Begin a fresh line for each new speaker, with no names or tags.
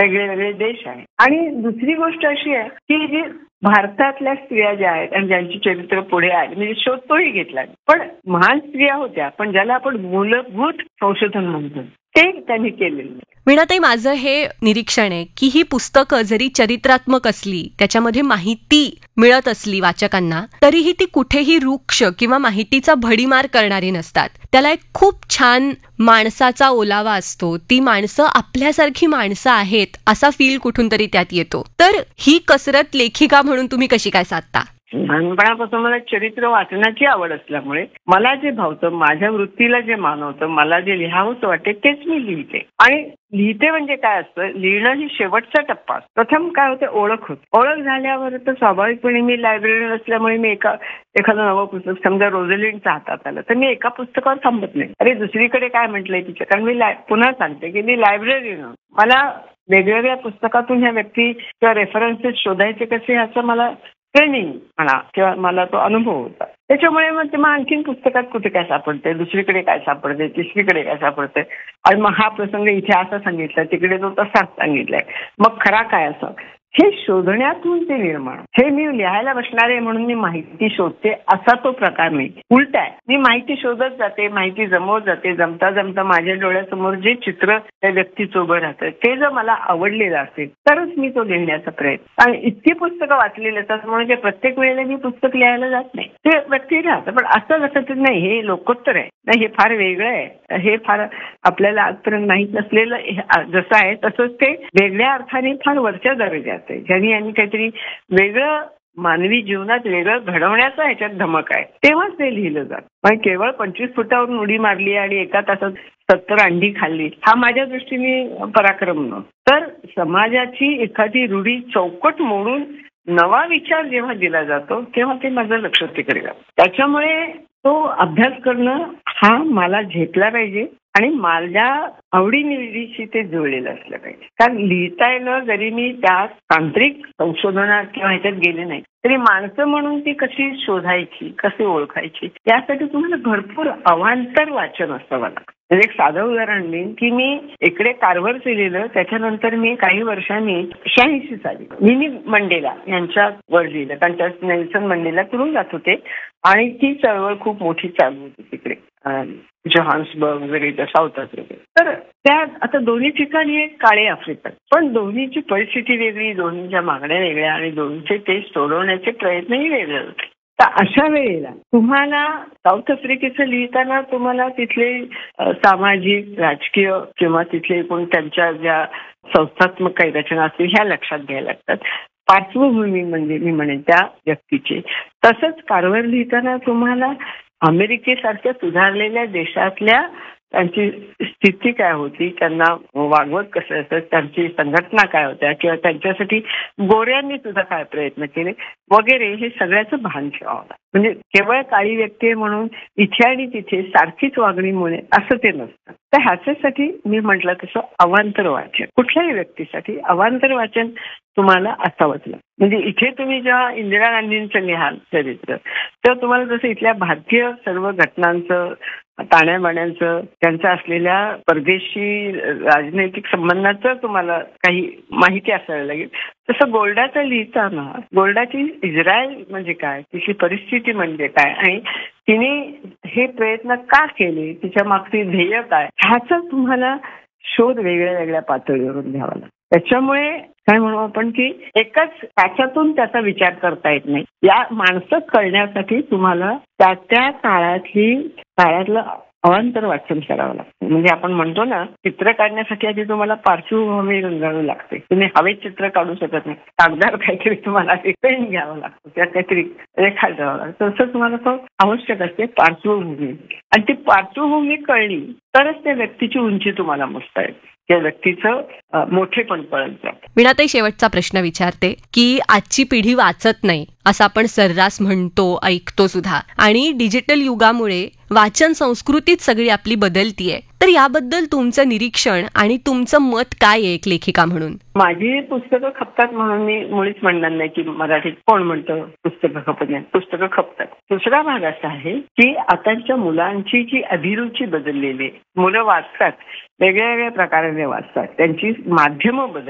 वेगळे वेगळे देश आहेत. आणि दुसरी गोष्ट अशी आहे की जी भारतातल्या स्त्रिया ज्या आहेत आणि ज्यांची चरित्र पुढे आली, म्हणजे शोध तोही घेतला, पण महान स्त्रिया होत्या, पण ज्याला आपण मूलभूत संशोधन म्हणतो ते त्यांनी केलेलं.
वीणाताई, माझं हे निरीक्षण आहे की ही पुस्तकं जरी चरित्रात्मक असली, त्याच्यामध्ये माहिती मिळत असली वाचकांना, तरीही ती कुठेही रुक्ष किंवा माहितीचा भडीमार करणारी नसतात. त्याला एक खूप छान माणसाचा ओलावा असतो. ती माणसं आपल्यासारखी माणसं आहेत असा फील कुठून तरी त्यात येतो. तर ही कसरत लेखिका म्हणून तुम्ही कशी काय साधता?
लहानपणापासून मला चरित्र वाचण्याची आवड असल्यामुळे मला जे भावतं, माझ्या वृत्तीला जे मानवतं, मला जे लिहावंसं वाटते तेच मी लिहिते. आणि लिहिते म्हणजे काय असतं, लिहिणं ही शेवटचा टप्पा असतो. प्रथम काय होते, ओळख होते. ओळख झाल्यावर तर स्वाभाविकपणे मी लायब्ररीयन असल्यामुळे मी एखादं नवं पुस्तक समजा रोझलिंडच्या हातात आलं तर मी एका पुस्तकावर थांबत नाही. अरे दुसरीकडे काय म्हटलंय तिच्या, कारण मी पुन्हा सांगते की मी लायब्ररीयन, मला वेगवेगळ्या पुस्तकातून ह्या व्यक्ती किंवा रेफरन्सेस शोधायचे कसे याचं मला ट्रेनिंग म्हणा किंवा मला तो अनुभव होता. त्याच्यामुळे मग ते आणखीन पुस्तकात कुठे काय सापडते, दुसरीकडे काय सापडते, तिसरीकडे काय सापडते, आणि मग हा प्रसंग इथे असा सांगितला, तिकडे तो तसाच सांगितलाय, मग खरा काय असं, हे शोधण्यातून ते निर्माण. हे मी लिहायला बसणार आहे म्हणून मी माहिती शोधते असा तो प्रकार नाही. उलट आहे, मी माहिती शोधत जाते, माहिती जमवत जाते. जमता जमता माझ्या डोळ्यासमोर जे चित्र त्या व्यक्तीचं उभं राहतं ते जर मला आवडलेलं असेल तरच मी तो लिहिण्याचा प्रयत्न. आणि इतकी पुस्तकं वाचलेली असतात म्हणजे प्रत्येक वेळेला मी पुस्तक लिहायला जात नाही. ते व्यक्ती राहतं, पण असं लक्षात नाही हे लोकोत्तर आहे, नाही हे फार वेगळं आहे, हे फार आपल्याला आजपर्यंत माहीत नसलेलं जसं आहे तसंच ते वेगळ्या अर्थाने फार वरच्या दर्जात आहे, ज्यांनी यांनी काहीतरी वेगळं मानवी जीवनात वेगळं घडवण्याचा ह्याच्यात धमक आहे, तेव्हाच ते लिहिलं जात. पण केवळ 25 फुटावरून उडी मारली आणि एका तासात 70 अंडी खाल्ली हा माझ्या दृष्टीने पराक्रम नव्हता. तर समाजाची एखादी रूढी चौकट मोडून नवा विचार जेव्हा दिला जातो तेव्हा ते माझं लक्ष तिकडे जातं. त्याच्यामुळे तो अभ्यास करणं हा मला झेपला पाहिजे आणि माझ्या आवडीनिवडीशी ते जुळलेलं असलं पाहिजे. कारण लिहिता येणं, जरी मी त्या तांत्रिक संशोधनात किंवा ह्याच्यात गेले नाही तरी माणसं म्हणून ती कशी शोधायची, कशी ओळखायची, यासाठी तुम्हाला भरपूर अवांतर वाचन असावं लागतं. म्हणजे एक साधं उदाहरण देईन की मी इकडे कारभारचं लिहिलं, त्याच्यानंतर मी काही वर्षांनी 86 साली मिनी मंडेला यांच्यावर लिहिलं, कारण त्या नेल्सन मंडेला तुरुंगात होते आणि ती चळवळ खूप मोठी चालू होती तिकडे जोहान्सबर्ग वगैरे साऊथ आफ्रिकेत. तर त्या आता दोन्ही ठिकाणी एक काळे आफ्रिकन, पण दोन्हीची परिस्थिती वेगळी, दोन्हीच्या मागण्या वेगळ्या आणि दोन्हीचे ते सोडवण्याचे प्रयत्नही वेगळे होते. तर अशा वेळेला तुम्हाला साऊथ आफ्रिकेचं लिहिताना तुम्हाला तिथले सामाजिक, राजकीय किंवा तिथले एकूण त्यांच्या ज्या संस्थात्मक काही रचना असतील ह्या लक्षात घ्यायला लागतात. पार्श्वभूमी म्हणजे मी म्हणेन त्या व्यक्तीची. तसंच कारभार लिहिताना तुम्हाला अमेरिकेसारख्या सुधारलेल्या देशातल्या त्यांची स्थिती काय होती, त्यांना वागवत कसं असतं, त्यांची संघटना काय होत्या किंवा त्यांच्यासाठी गोऱ्यांनी सुद्धा काय प्रयत्न केले वगैरे हे सगळ्याचं भान ठेवावं. म्हणजे केवळ काळी व्यक्ती आहे म्हणून इथे आणि तिथे सारखीच वागणी मुळे असं ते नसतं. तर ह्याच्यासाठी मी म्हटलं तसं अवांतर वाचन, कुठल्याही व्यक्तीसाठी अवांतर वाचन तुम्हाला असावंच लागतं. म्हणजे इथे तुम्ही जेव्हा इंदिरा गांधींचं लिहाल चरित्र तर तुम्हाला जसं इथल्या भारतीय सर्व घटनांचं, ताण्याबाण्यांचं, त्यांचं असलेल्या परदेशी राजनैतिक संबंधाचं तुम्हाला काही माहिती असायला लागेल. तसं गोल्डाचं लिहिताना गोल्डाची इस्रायल म्हणजे काय, तिची परिस्थिती म्हणजे काय आणि तिने हे प्रयत्न का केले, तिच्या मागचे ध्येय काय, ह्याचा तुम्हाला शोध वेगळ्या वेगळ्या पातळीवरून घ्यावा लागतो. त्याच्यामुळे काय म्हणू आपण की एकच त्याच्यातून त्याचा विचार करता येत नाही. या माणसं कळण्यासाठी तुम्हाला त्या त्या काळातलं अवांतर वाचन करावं लागतं. म्हणजे आपण म्हणतो ना, चित्र काढण्यासाठी आधी तुम्हाला पार्श्वभूमी रंगावी लागते. तुम्ही हवेत चित्र काढू शकत नाही, कागदावर काहीतरी तुम्हाला पेन घ्यावं लागतं, त्या काहीतरी रेखाटावं लागतं. तसं तुम्हाला तो आवश्यक असते पार्श्वभूमी, आणि ती पार्श्वभूमी कळली तरच त्या व्यक्तीची उंची तुम्हाला मोजता येते, त्या व्यक्तीचं मोठेपण कळत जातं.
वीणाताई, शेवटचा प्रश्न विचारते की आजची पिढी वाचत नाही असं आपण सर्रास म्हणतो, ऐकतो सुद्धा, आणि डिजिटल युगामुळे वाचन संस्कृतीच सगळी आपली बदलतीये. तर याबद्दल तुमचं निरीक्षण आणि तुमचं मत काय आहे एक लेखिका म्हणून?
माझी पुस्तकं खपतात म्हणून मी मुळीच म्हणणार नाही की मराठीत कोण म्हणतं पुस्तकं खपत नाही. पुस्तकं खपतात. दुसरा भाग असा आहे की आताच्या मुलांची जी अभिरुची बदललेली आहे, मुलं वाचतात, वेगळ्या वेगळ्या प्रकाराने वाचतात, त्यांची माध्यमं बदल